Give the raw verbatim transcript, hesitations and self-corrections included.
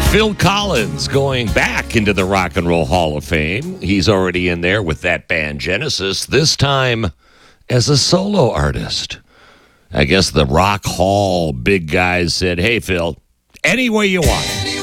Phil Collins going back into the Rock and Roll Hall of Fame. He's already in there with that band Genesis, this time as a solo artist. I guess the Rock Hall big guys said, hey, Phil, any way you want it.